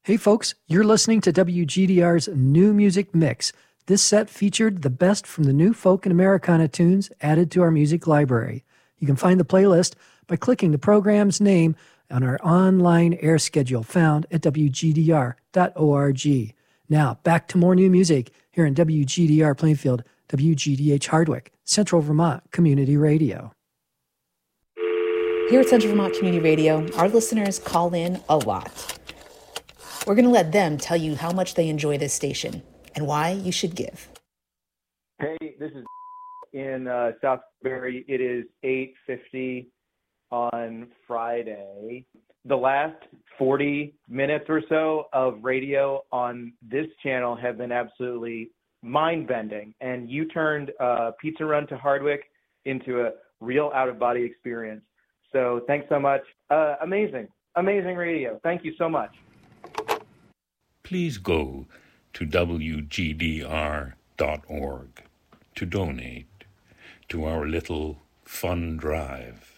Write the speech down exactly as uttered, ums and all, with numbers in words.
Hey folks, you're listening to W G D R's New Music Mix. This set featured the best from the new folk and Americana tunes added to our music library. You can find the playlist by clicking the program's name on our online air schedule found at W G D R dot org. Now, back to more new music here in W G D R Plainfield, W G D H Hardwick, Central Vermont Community Radio. Here at Central Vermont Community Radio, our listeners call in a lot. We're going to let them tell you how much they enjoy this station and why you should give. Hey, this is in uh, Southbury. It is eight fifty on Friday. The last forty minutes or so of radio on this channel have been absolutely mind-bending, and you turned uh, Pizza Run to Hardwick into a real out-of-body experience. So thanks so much. Uh, amazing, amazing radio. Thank you so much. Please go to W G D R dot org to donate to our little fun drive.